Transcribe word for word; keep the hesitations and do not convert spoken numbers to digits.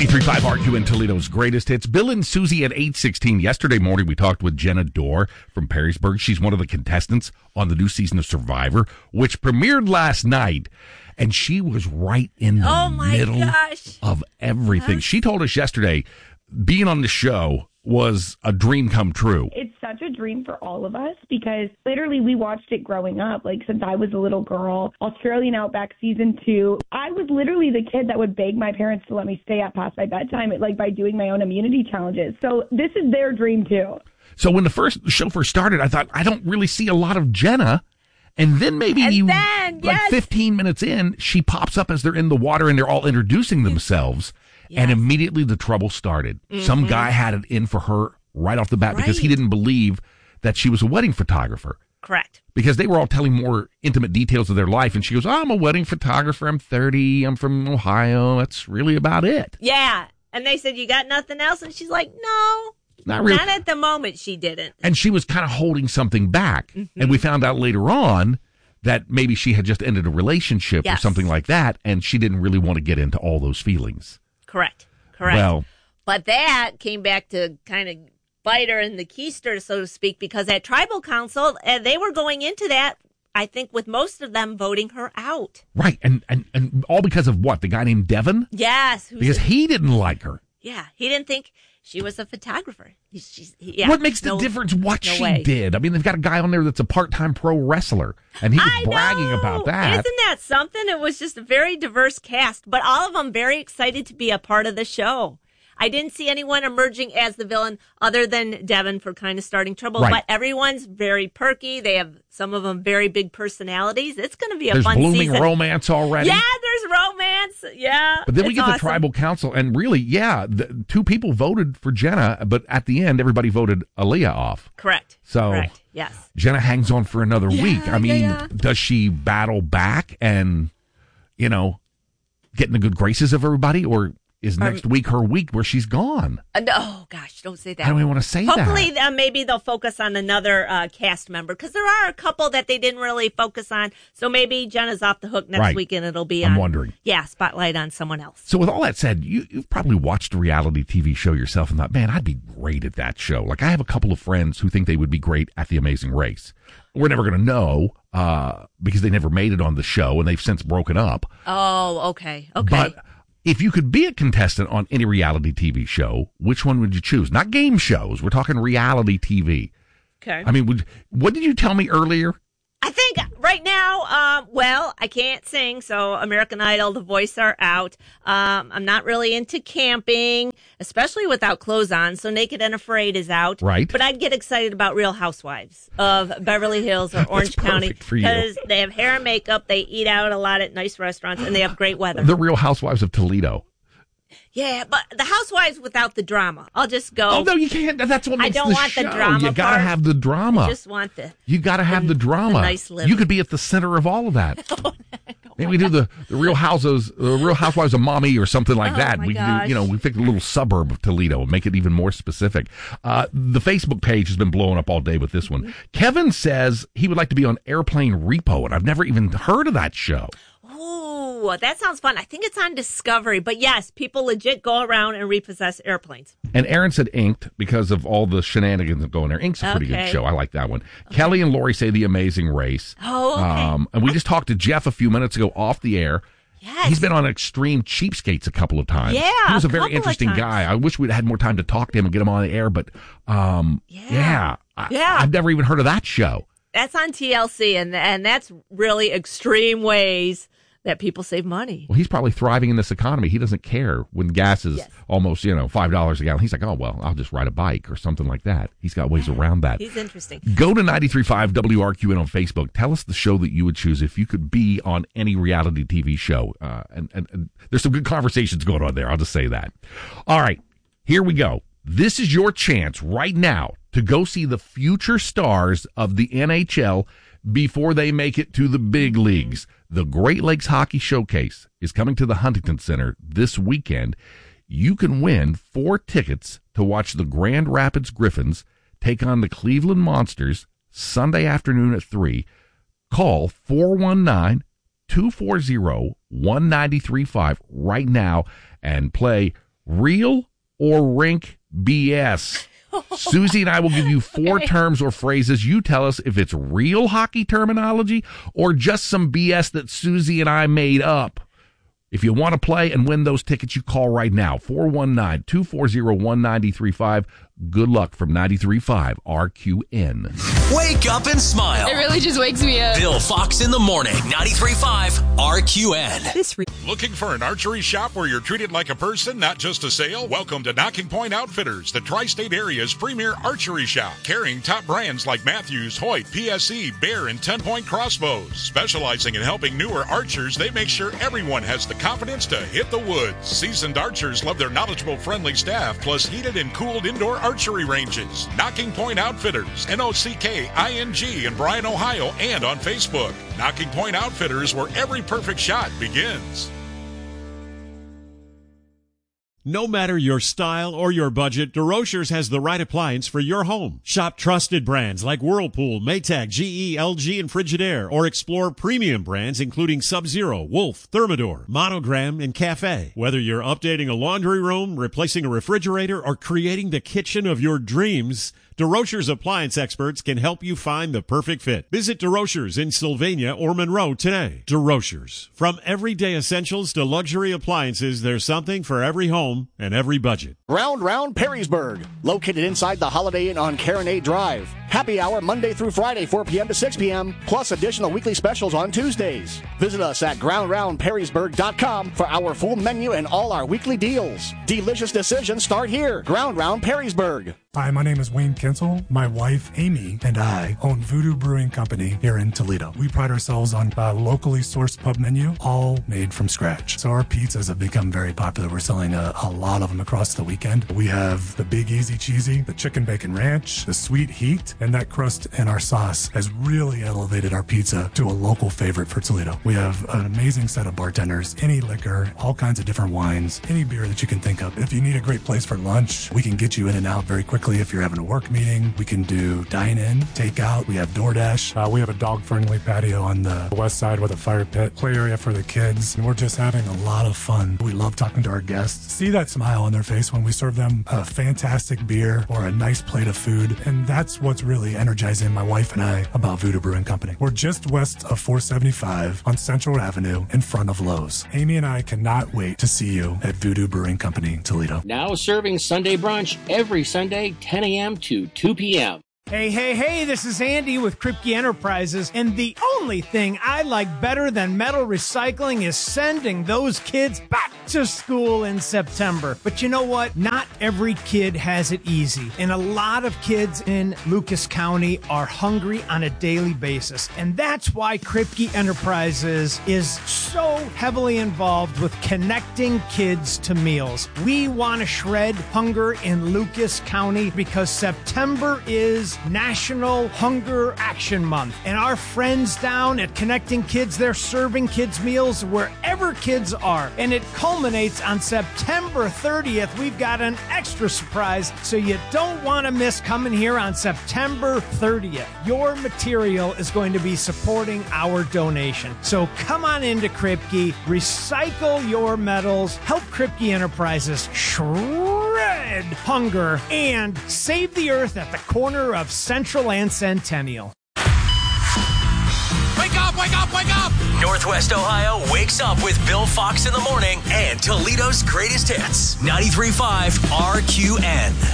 ninety-three point five R Q in Toledo's greatest hits. Bill and Susie at eight sixteen. Yesterday morning, we talked with Jenna Dorr from Perrysburg. She's one of the contestants on the new season of Survivor, which premiered last night. And she was right in the oh my middle gosh. of everything. Huh? She told us yesterday, being on the show was a dream come true. It's such a dream for all of us because literally we watched it growing up, like since I was a little girl. Australian Outback season two. I was literally the kid that would beg my parents to let me stay up past my bedtime, like by doing my own immunity challenges. So this is their dream too. So when the first the show first started, I thought, I don't really see a lot of Jenna. And then maybe and you, then, like yes. fifteen minutes in, she pops up as they're in the water and they're all introducing themselves. Yes. And immediately the trouble started. Mm-hmm. Some guy had it in for her right off the bat right. because he didn't believe that she was a wedding photographer. Correct. Because they were all telling more intimate details of their life. And she goes, oh, I'm a wedding photographer. I'm thirty. I'm from Ohio. That's really about it. Yeah. And they said, you got nothing else? And she's like, no. Not really. Not at the moment she didn't. And she was kind of holding something back. Mm-hmm. And we found out later on that maybe she had just ended a relationship yes. or something like that. And she didn't really want to get into all those feelings. Correct. Correct. Well, but that came back to kind of bite her in the keister, so to speak, because at Tribal Council, uh, they were going into that, I think, with most of them voting her out. Right. And and, and all because of what? The guy named Devin? Yes. Because a, he didn't like her. Yeah. He didn't think she was a photographer. She's, he, yeah, what makes no, the difference what no she way. did? I mean, they've got a guy on there that's a part-time pro wrestler, and he was I bragging know. about that. Isn't that something? It was just a very diverse cast, but all of them very excited to be a part of the show. I didn't see anyone emerging as the villain other than Devin for kind of starting trouble, right. but everyone's very perky. They have some of them very big personalities. It's going to be a there's fun blooming season. There's blooming romance already. Yeah, there's romance. Yeah. But then we get awesome. the Tribal Council, and really, yeah, the, two people voted for Jenna, but at the end, everybody voted Aaliyah off. Correct. So Correct. Yes. Jenna hangs on for another yeah, week. I mean, yeah, yeah. does she battle back and, you know, get in the good graces of everybody, or is next um, week her week where she's gone? Uh, no, oh, gosh, don't say that. I don't even want to say Hopefully, that. Uh, maybe they'll focus on another uh, cast member, because there are a couple that they didn't really focus on. So maybe Jenna's off the hook next right. week, and it'll be I'm on, wondering. Yeah, spotlight on someone else. So with all that said, you, you've probably watched a reality T V show yourself and thought, man, I'd be great at that show. Like, I have a couple of friends who think they would be great at The Amazing Race. We're never going to know uh, because they never made it on the show, and they've since broken up. Oh, okay, okay. But if you could be a contestant on any reality T V show, which one would you choose? Not game shows. We're talking reality T V. Okay. I mean, would, what did you tell me earlier? I think right now, um, well, I can't sing, so American Idol, The Voice are out. Um, I'm not really into camping, especially without clothes on, so Naked and Afraid is out. Right. But I'd get excited about Real Housewives of Beverly Hills or Orange County, because they have hair and makeup, they eat out a lot at nice restaurants, and they have great weather. The Real Housewives of Toledo. Yeah, but the Housewives without the drama. I'll just go. Oh, no, you can't. That's what makes I don't the want show. the drama You got to part. have the drama. I just want the You got to have the, the drama. The nice living. You could be at the center of all of that. Oh, Maybe we do the, the Real Houses, the Real Housewives of Mommy or something like oh, that. My we gosh. do, you know, we pick a little suburb of Toledo and make it even more specific. Uh, the Facebook page has been blowing up all day with this one. Mm-hmm. Kevin says he would like to be on Airplane Repo, and I've never even heard of that show. Oh, that sounds fun. I think it's on Discovery. But yes, people legit go around and repossess airplanes. And Aaron said Inked because of all the shenanigans that go in there. Inked's a pretty okay. good show. I like that one. Okay. Kelly and Lori say The Amazing Race. Oh, okay. Um, and we just talked to Jeff a few minutes ago off the air. Yes. He's been on Extreme Cheapskates a couple of times. Yeah, he was a, a very interesting guy. I wish we'd had more time to talk to him and get him on the air, but um, yeah, yeah, I, yeah. I've never even heard of that show. That's on T L C, and and that's really extreme ways that people save money. Well, he's probably thriving in this economy. He doesn't care when gas is yes. almost, you know, five dollars a gallon. He's like, oh, well, I'll just ride a bike or something like that. He's got ways around that. He's interesting. Go to ninety-three point five W R Q N on Facebook. Tell us the show that you would choose if you could be on any reality T V show. Uh, and, and, and there's some good conversations going on there. I'll just say that. All right, here we go. This is your chance right now to go see the future stars of the N H L before they make it to the big leagues. The Great Lakes Hockey Showcase is coming to the Huntington Center this weekend. You can win four tickets to watch the Grand Rapids Griffins take on the Cleveland Monsters Sunday afternoon at three. Call four one nine, two four zero, one nine three five right now and play real or rink B S? Susie and I will give you four Okay. terms or phrases. You tell us if it's real hockey terminology or just some B S that Susie and I made up. If you want to play and win those tickets, you call right now, four one nine, two four zero, one nine three five. Good luck from ninety-three point five R Q N. Wake up and smile. It really just wakes me up. Bill Fox in the morning, ninety-three point five R Q N. This re- Looking for an archery shop where you're treated like a person, not just a sale? Welcome to Knocking Point Outfitters, the tri-state area's premier archery shop, carrying top brands like Matthews, Hoyt, P S E, Bear, and ten point Crossbows. Specializing in helping newer archers, they make sure everyone has the confidence to hit the woods. Seasoned archers love their knowledgeable, friendly staff, plus heated and cooled indoor archery ranges. Knocking Point Outfitters, N O C K I N G in Bryan, Ohio, and on Facebook. Knocking Point Outfitters, where every perfect shot begins. No matter your style or your budget, DeRocher's has the right appliance for your home. Shop trusted brands like Whirlpool, Maytag, G E, L G, and Frigidaire, or explore premium brands including Sub-Zero, Wolf, Thermador, Monogram, and Cafe. Whether you're updating a laundry room, replacing a refrigerator, or creating the kitchen of your dreams, DeRocher's appliance experts can help you find the perfect fit. Visit DeRocher's in Sylvania or Monroe today. DeRocher's. From everyday essentials to luxury appliances, there's something for every home and every budget. Round Round Perrysburg, located inside the Holiday Inn on Caronade Drive. Happy hour Monday through Friday, four p.m. to six p.m., plus additional weekly specials on Tuesdays. Visit us at ground round perrysburg dot com for our full menu and all our weekly deals. Delicious decisions start here. Ground Round Perrysburg. Hi, my name is Wayne Kinsel. My wife, Amy, and I own Voodoo Brewing Company here in Toledo. We pride ourselves on a locally sourced pub menu, all made from scratch. So our pizzas have become very popular. We're selling a, a lot of them across the weekend. We have the Big Easy Cheesy, the Chicken Bacon Ranch, the Sweet Heat, and that crust and our sauce has really elevated our pizza to a local favorite for Toledo. We have an amazing set of bartenders, any liquor, all kinds of different wines, any beer that you can think of. If you need a great place for lunch, we can get you in and out very quickly. If you're having a work meeting, we can do dine-in, takeout. We have DoorDash. Uh, we have a dog-friendly patio on the west side with a fire pit, play area for the kids. And we're just having a lot of fun. We love talking to our guests. See that smile on their face when we serve them a fantastic beer or a nice plate of food. And that's what's really energizing my wife and I about Voodoo Brewing Company. We're just west of four seventy-five on Central Avenue in front of Lowe's. Amy and I cannot wait to see you at Voodoo Brewing Company, Toledo. Now serving Sunday brunch every Sunday, ten a.m. to two p.m. Hey, hey, hey, this is Andy with Kripke Enterprises, and the only thing I like better than metal recycling is sending those kids back to school in September. But you know what? Not every kid has it easy, and a lot of kids in Lucas County are hungry on a daily basis, and that's why Kripke Enterprises is so heavily involved with connecting kids to meals. We want to shred hunger in Lucas County because September is National Hunger Action Month. And our friends down at Connecting Kids, they're serving kids meals wherever kids are. And it culminates on September thirtieth. We've got an extra surprise, so you don't want to miss coming here on September thirtieth. Your material is going to be supporting our donation. So come on into Kripke, recycle your metals, help Kripke Enterprises shred hunger, and save the earth at the corner of Central and Centennial. Wake up, wake up, wake up! Northwest Ohio wakes up with Bill Fox in the morning and Toledo's greatest hits. ninety-three point five R Q N.